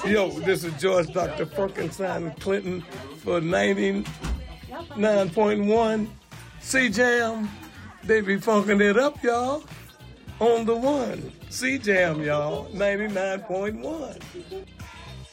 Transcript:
Yo, this is George Dr. Frankenstein Clinton for 99.1 C-Jam. They be funking it up, y'all, on the one. C-Jam, y'all, 99.1.